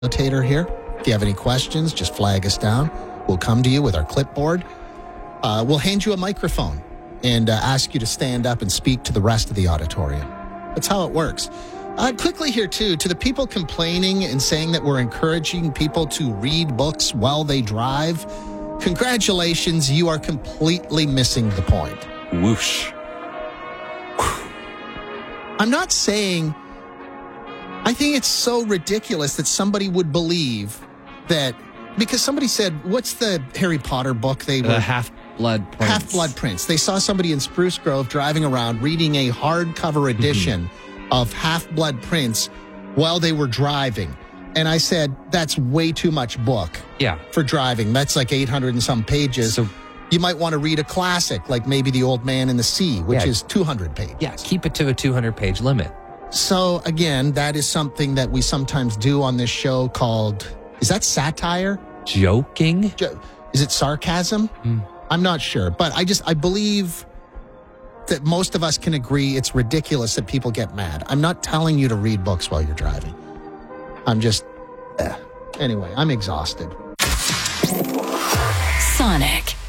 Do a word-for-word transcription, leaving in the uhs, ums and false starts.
facilitator here. If you have any questions, just flag us down. We'll come to you with our clipboard. Uh, we'll hand you a microphone and uh, ask you to stand up and speak to the rest of the auditorium. That's how it works. Uh, quickly here, too, to the people complaining and saying that we're encouraging people to read books while they drive, congratulations, you are completely missing the point. Whoosh. I'm not saying... I think it's so ridiculous that somebody would believe that... Because somebody said, what's the Harry Potter book they were... The Half-Blood Prince. Half-Blood Prince. They saw somebody in Spruce Grove driving around reading a hardcover edition mm-hmm. of Half-Blood Prince while they were driving. And I said, that's way too much book yeah. for driving. That's like eight hundred and some pages. So you might want to read a classic, like maybe The Old Man and the Sea, which yeah. is two hundred pages. Yeah, keep it to a two hundred page limit. So, again, that is something that we sometimes do on this show called... Is that satire? Joking? Jo- is it sarcasm? Mm. I'm not sure. But I just, I believe that most of us can agree it's ridiculous that people get mad. I'm not telling you to read books while you're driving. I'm just, eh. Anyway, I'm exhausted. Sonic.